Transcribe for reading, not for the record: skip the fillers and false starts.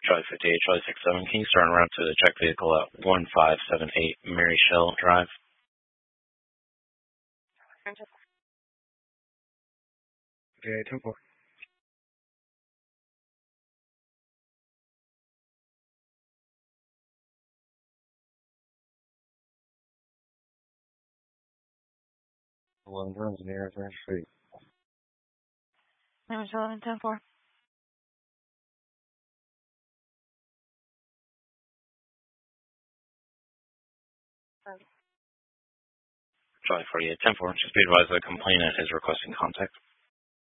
Charlie 58, Charlie 67. Can you start en route to the check vehicle at 1578 Mary Shell Drive? Okay, 10-4. Runs in the air, street. Number 11, 10-4. Charlie 48, 10-4. Just be advised the complainant is requesting contact.